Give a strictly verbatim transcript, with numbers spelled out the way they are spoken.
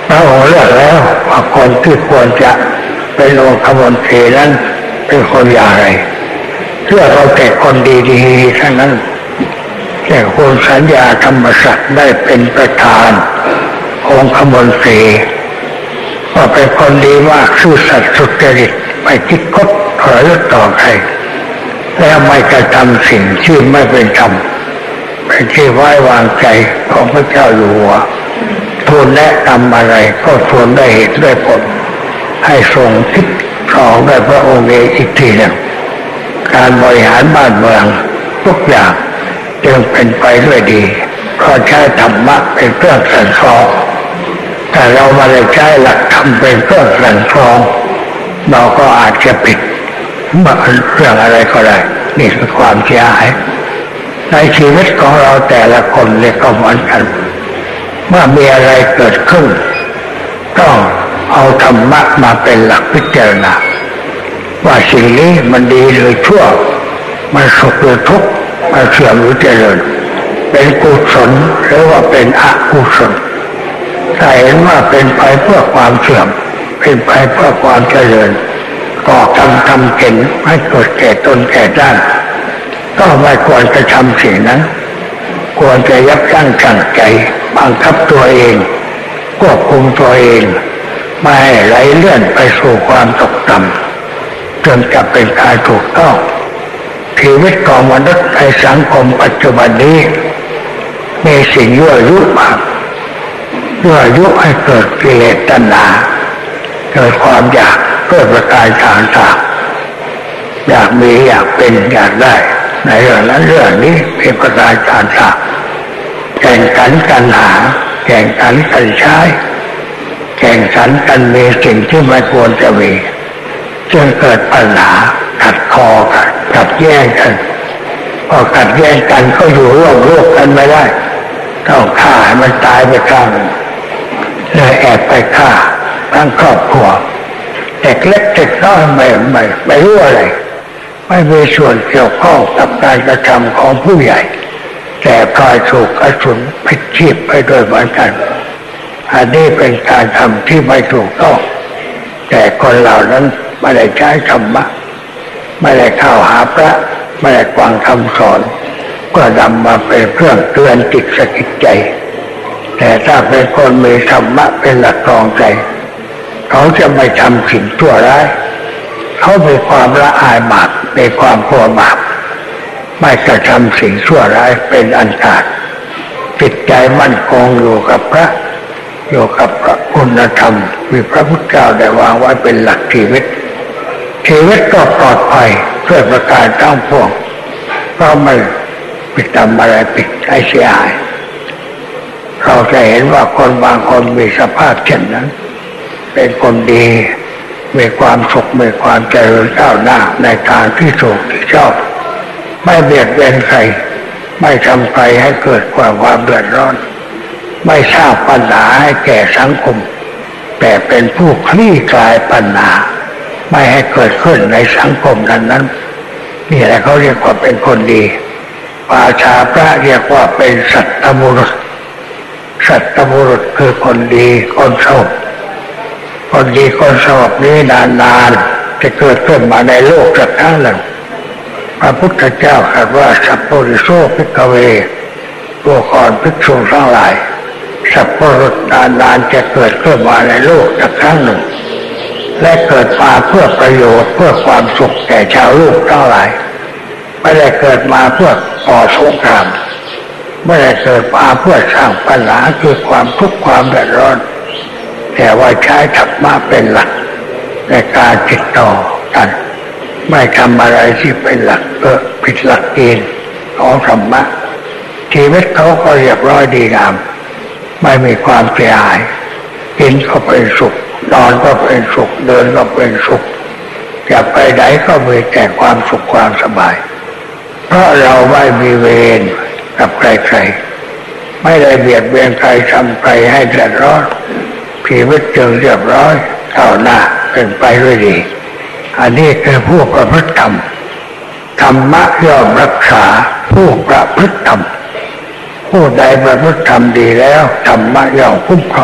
พระองค์เลือกแล้วว่าคนที่ควรจะเป็นองคมนตรีนั้นเป็นคนอย่างไรเพื่อเราแต่คนดีๆทั้งนั้นแต่คุณสัญญาธรรมศักดิ์ได้เป็นประธานองคมนตรีว่าเป็นคนดีมากซื่อสัตย์สุจริตไม่คิดคดเผยต่อใครแล้วไม่กระทำสิ่งที่ไม่เป็นธรรมเป็นที่ไว้วางใจของพระเจ้าอยู่หัวทูลแนะนำอะไรก็ทูลได้เหตุได้ผลให้ทรงคิดสองได้พระองค์เองอีกทีหนึ่งการบริหารบ้านเมืองทุกอย่างจึงเป็นไปด้วยดีเพราะใช้ธรรมะเป็นเครื่องสั่งสอนแต่เราไม่ได้ใช้หลักธรรมเป็นเครื่องสั่งสอนเราก็อาจจะผิดเรื่องอะไรก็ได้นี่คือความเสียหายในชีวิตของเราแต่ละคนเนี่ยก็เหมือนกันเมื่อมีอะไรเกิดขึ้นต้องเอาธรรมะมาเป็นหลักพิจารณาว่าสิ่งนี้มันดีหรือชั่วมันสุขหรือทุกข์มันเสื่อมหรือเจริญเป็นกุศลหรือว่าเป็นอกุศลถ้าเห็นว่าเป็นไปเพื่อความเสื่อมเป็นไปเพื่อความเจริญก่อกรรมทำเข็นให้เกิดแก่ตนแก่ด้านก็ไม่ควรจะทำสิ่งนั้นควรจะยับยั้งชั่งใจบังคับตัวเองควบคุมตัวเองไม่ให้ไหลเลื่อนไปสู่ความตกต่ำจนจะเป็นการถูกต้องชีวิตของมนุษย์ในสังคมปัจจุบันนี้มีสิ่งยั่วยุมากยั่วยุให้เกิดกิเลสตัณหาเกิดความอยากเกิดประการต่างๆอยากมีอยากเป็นอยากได้ในเรื่องนั้นเรื่องนี้เป็นประการต่างๆแข่งขันกันหาแข่งขันกันใช้แข่งขันกันมีสิ่งที่ไม่ควรจะมีจึงเกิดปัญหาขัดคอกันขัดแย้งกันพอขัดแย้งกันก็อยู่ร่วมโลกกันไม่ได้ต้องฆ่าให้มันตายไปข้างเลยแอบไปฆ่าทั้งครอบครัวเด็กเล็กเด็กน้อยไม่ไม่ไม่รู้อะไรไม่มีส่วนเกี่ยวข้องกับการกระทำของผู้ใหญ่แต่พลอยถูกกระสุนพิชีพไปด้วยเหมือนกันอันนี้เป็นการทำที่ไม่ถูกต้องแต่คนเหล่านั้นไม่ได้ใช้ธรรมะไม่ได้เข้าหาพระไม่ได้ฟังคำสอนก็นำมาเป็นเครื่องเตือนจิตสะกิดใจแต่ถ้าเป็นคนมีธรรมะเป็นหลักรองใจเขาจะไม่ทำสิ่งชั่วร้ายเขามีความละอายบาปมีความกลัวบาปไม่กระทำสิ่งชั่วร้ายเป็นอันขาดจิตใจมั่นคงอยู่กับพระอยู่กับพระคุณธรรมมีพระพุทธเจ้าได้วางไว้เป็นหลักชีวิตชีวิตก็ปลอดภัยด้วยประการทั้งปวงเพราะไม่ไปทำอะไรผิดให้เสียหายเราจะเห็นว่าคนบางคนมีสภาพเช่นนั้นเป็นคนดีมีความสุขมีความเจริญก้าวหน้าในทางที่ถูกที่ชอบไม่เบียดเบียนใครไม่ทำใครให้เกิดความความเดือดร้อนไม่สร้างปัญหาให้แก่สังคมแต่เป็นผู้คลี่คลายปัญหาไม่ให้เกิดขึ้นในสังคมนั้นนั้นนี่แหละเขาเรียกว่าเป็นคนดีภาษาพระเรียกว่าเป็นสัตตบุรุษสัตตบุรุษคือคนดีคนสงบคนดีคนสงบนี้นานๆจะเกิดขึ้นมาในโลกสักครั้งหนึ่งพระพุทธเจ้าตรัสว่าสัพพุริโสภิกขเวตัวก่อนภิกษุทั้งหลายสัพพุรุษนานๆจะเกิดขึ้นมาในโลกสักครั้งหนึ่งและเกิดมาเพื่อประโยชน์เพื่อความสุขแก่ชาวโลกทั้งหลายไม่ได้เกิดมาเพื่อก่อสงครามไม่ได้เกิดมาเพื่อสร้างปัญหาคือความทุกข์ความเดือดร้อนแต่ว่าใช้ธรรมะเป็นหลักในการติดต่อกันไม่ทำอะไรที่เป็นหลักเออผิดหลักเกณฑ์ของธรรมะชีวิตเขาก็เรียบร้อยดีงามไม่มีความเสียหายกินก็เป็นสุขนอนก็เป็นสุขเดินก็เป็นสุขจะไปไหนก็มีแต่ความสุขความสบายเพราะเราไม่มีเวรกับใครๆไม่ได้เบียดเบียนใครทำใครให้เดือดร้อนชีวิตจึงเรียบร้อยก้าวหน้าเป็นไปด้วยดีอันนี้คือผู้ประพฤติธรรมธรรมะย่อมรักษาผู้ประพฤติธรรมผู้ใดประพฤติธรรมดีแล้วธรรมะย่อมคุ้มครอง